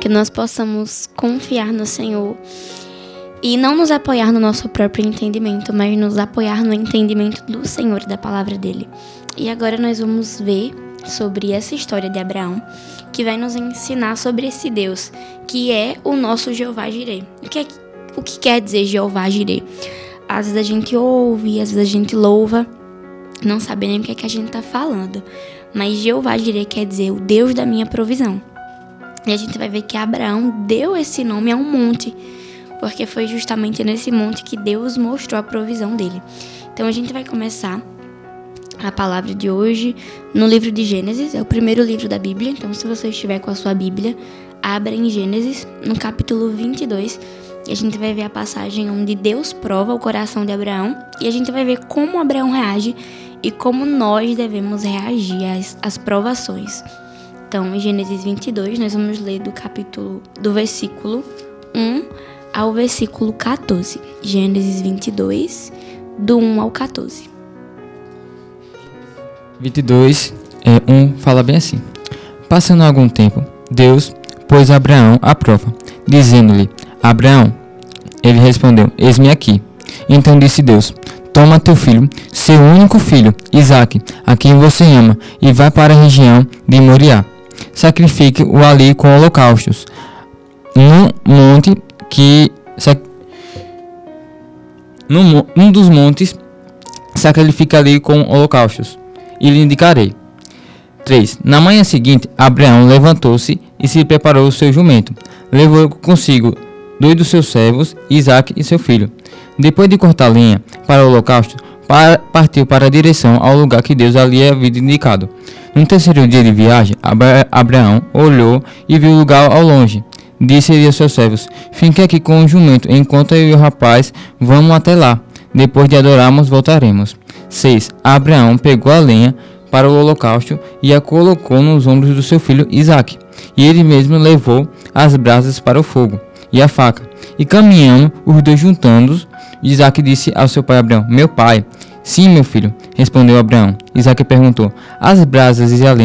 que nós possamos confiar no Senhor e não nos apoiar no nosso próprio entendimento, mas nos apoiar no entendimento do Senhor e da palavra dele. E agora nós vamos ver sobre essa história de Abraão, que vai nos ensinar sobre esse Deus, que é o nosso Jeová Jireh. O que quer dizer Jeová Jireh? Às vezes a gente ouve, às vezes a gente louva, não sabe nem o que é que a gente está falando. Mas Jeová Jireh quer dizer o Deus da minha provisão. E a gente vai ver que Abraão deu esse nome a um monte, porque foi justamente nesse monte que Deus mostrou a provisão dele. Então a gente vai começar a palavra de hoje no livro de Gênesis, é o primeiro livro da Bíblia. Então se você estiver com a sua Bíblia, abra em Gênesis, no capítulo 22, e a gente vai ver a passagem onde Deus prova o coração de Abraão, e a gente vai ver como Abraão reage e como nós devemos reagir às provações. Então, em Gênesis 22, nós vamos ler do versículo 1 ao versículo 14. Gênesis 22, do 1 ao 14. 22, 1, fala bem assim. Passando algum tempo, Deus pôs Abraão à prova, dizendo-lhe: Abraão. Ele respondeu: Eis-me aqui. Então disse Deus: Toma teu filho, seu único filho, Isaque, a quem você ama, e vai para a região de Moriá. Sacrifique-o ali com holocaustos, num dos montes, sacrifica ali com holocaustos, e lhe indicarei. 3. Na manhã seguinte, Abraão levantou-se e se preparou o seu jumento. Levou consigo 2 dos seus servos, Isaque e seu filho. Depois de cortar lenha para o holocausto, partiu para a direção ao lugar que Deus ali havia indicado. No terceiro dia de viagem, Abraão olhou e viu o lugar ao longe. Disse-lhe aos seus servos: Fique aqui com o jumento, enquanto eu e o rapaz vamos até lá. Depois de adorarmos, voltaremos. 6. Abraão pegou a lenha para o holocausto e a colocou nos ombros do seu filho Isaque. E ele mesmo levou as brasas para o fogo e a faca. E caminhando, os dois juntando-os, Isaque disse ao seu pai Abraão: Meu pai. Sim, meu filho, respondeu Abraão. Isaque perguntou: As brasas e a lenha